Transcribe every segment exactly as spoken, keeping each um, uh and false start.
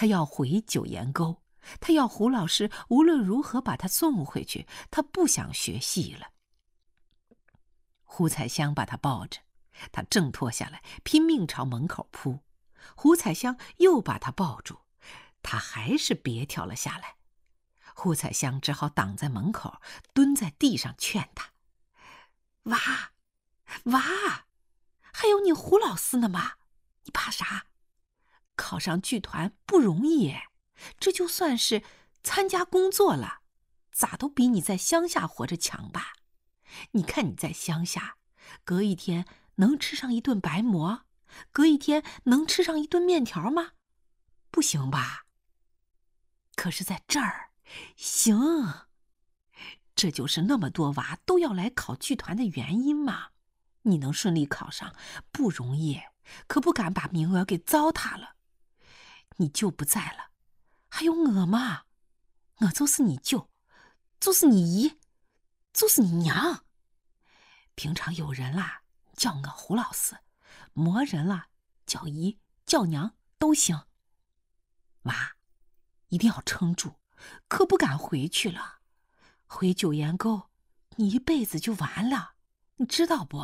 他要回九岩沟，他要胡老师无论如何把他送回去，他不想学戏了。胡彩香把他抱着，他挣脱下来，拼命朝门口扑。胡彩香又把他抱住，他还是别跳了下来。胡彩香只好挡在门口，蹲在地上劝他：“娃，娃，还有你胡老师呢嘛，你怕啥？考上剧团不容易，这就算是参加工作了，咋都比你在乡下活着强吧？你看你在乡下，隔一天能吃上一顿白馍，隔一天能吃上一顿面条吗？不行吧？可是在这儿，行。这就是那么多娃都要来考剧团的原因嘛。你能顺利考上不容易，可不敢把名额给糟蹋了。你舅不在了，还有我嘛，我就是你舅，就是你姨，就是你娘。平常有人啦，叫我胡老师；没人啦，叫姨叫娘都行。娃，一定要撑住，可不敢回去了。回九岩沟，你一辈子就完了，你知道不？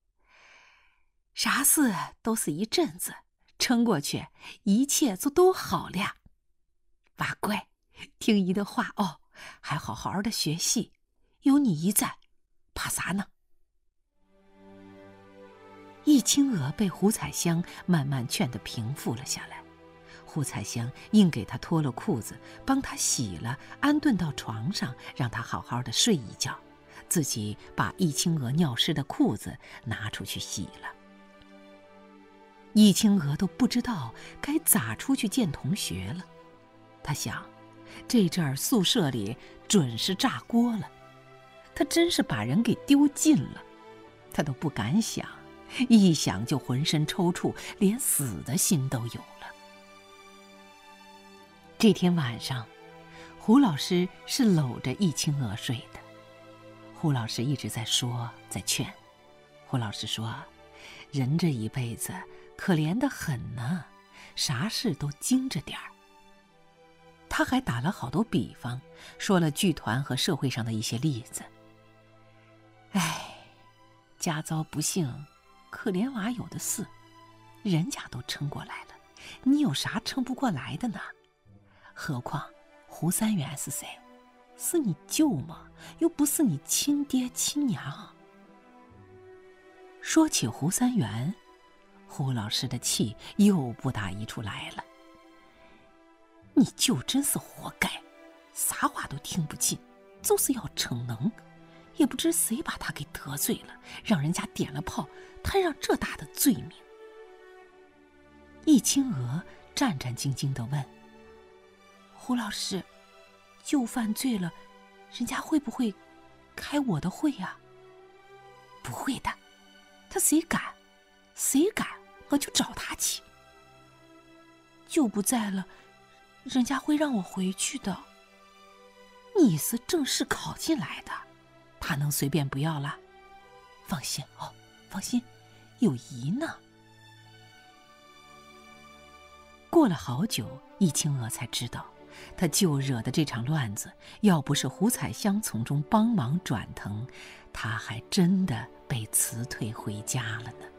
啥事都是一阵子，撑过去，一切就都好了。娃乖，听姨的话哦，还好好的学戏，有你姨在，怕啥呢？易青娥被胡彩香慢慢劝得平复了下来。胡彩香硬给她脱了裤子，帮她洗了，安顿到床上，让她好好的睡一觉，自己把易青娥尿湿的裤子拿出去洗了。易青娥都不知道该咋出去见同学了。她想，这阵儿宿舍里准是炸锅了，她真是把人给丢尽了。她都不敢想，一想就浑身抽搐，连死的心都有了。这天晚上，胡老师是搂着易青娥睡的。胡老师一直在说，在劝。胡老师说，人这一辈子可怜得很呢，啥事都经着点儿。他还打了好多比方，说了剧团和社会上的一些例子。唉，家遭不幸，可怜娃有的是，人家都撑过来了，你有啥撑不过来的呢？何况胡三元是谁？是你舅吗？又不是你亲爹亲娘。说起胡三元，胡老师的气又不打一处来了。你舅真是活该，啥话都听不进，就是要逞能，也不知谁把他给得罪了，让人家点了炮，摊上这大的罪名。易青娥战战兢兢地问：胡老师，舅犯罪了，人家会不会开我的会呀？不会的，他谁敢？谁敢，我就找他去。舅不在了，人家会让我回去的。你是正式考进来的，他能随便不要了？放心哦，放心，有姨呢。过了好久，易青娥才知道，他舅惹的这场乱子，要不是胡彩香从中帮忙转腾，他还真的被辞退回家了呢。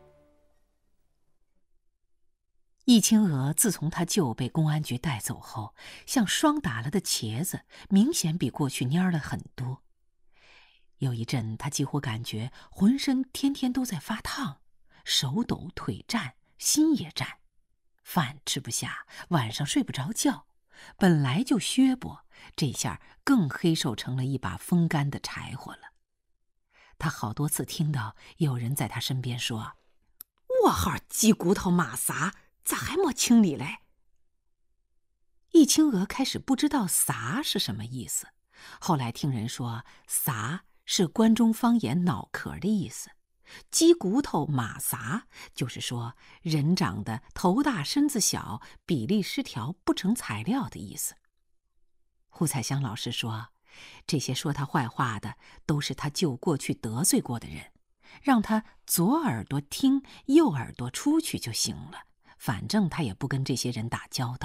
易青娥自从他舅被公安局带走后，像霜打了的茄子，明显比过去蔫了很多。有一阵，他几乎感觉浑身天天都在发烫，手抖腿颤，心也颤，饭吃不下，晚上睡不着觉，本来就削薄，这下更黑瘦成了一把风干的柴火了。他好多次听到有人在他身边说：我好鸡骨头马撒，咋还没清理嘞？易青娥开始不知道撒是什么意思，后来听人说撒是关中方言脑壳的意思，鸡骨头马撒就是说人长得头大身子小，比例失调，不成材料的意思。胡彩香老师说，这些说他坏话的都是他舅过去得罪过的人，让他左耳朵听，右耳朵出去就行了，反正他也不跟这些人打交道。